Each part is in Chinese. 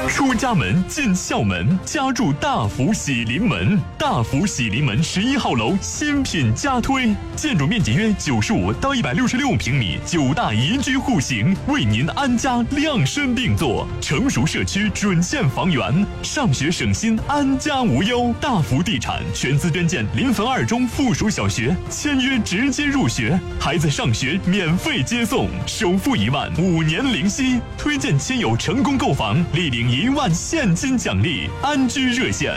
出家门进校门，家住大福喜临门。大福喜临门11号楼新品加推，建筑面积约95到166平米，9大宜居户型，为您安家量身定做。成熟社区准线房源，上学省心，安家无忧。大福地产全资捐建临汾2中附属小学，签约直接入学，孩子上学免费接送，首付1万，5年零息。推荐亲友成功购房，立领1万现金奖励。安居热线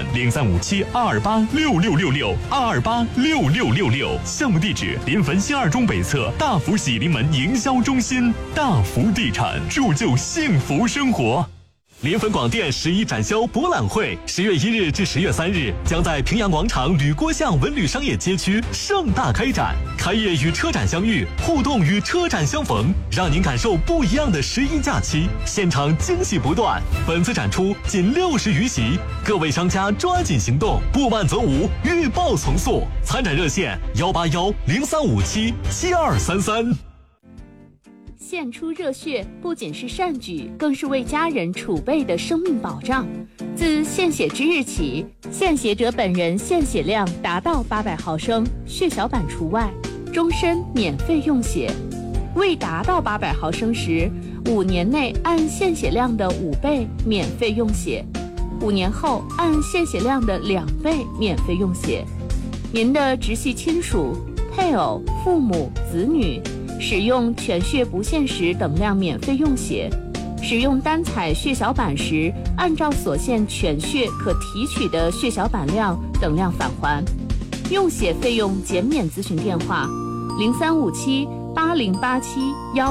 0357-228-6666，228-6666。项目地址：临汾新2中北侧大福喜临门营销中心。大福地产，铸就幸福生活。临汾广电11展销博览会10月1日至10月3日将在平阳广场吕郭巷文旅商业街区盛大开展，开业与车展相遇，互动与车展相逢，让您感受不一样的11假期，现场惊喜不断。本次展出仅60余席，各位商家抓紧行动，不慢则无，预报从速。参展热线181-0357-7233。 献出热血不仅是善举，更是为家人储备的生命保障。自献血之日起，献血者本人献血量达到800毫升，血小板除外，终身免费用血。未达到800毫升时，5年内按献血量的5倍免费用血，5年后按献血量的2倍免费用血。您的直系亲属、配偶、父母、子女使用全血不限时等量免费用血，使用单采血小板时，按照所限全血可提取的血小板量等量返还。用血费用减免咨询电话：03578087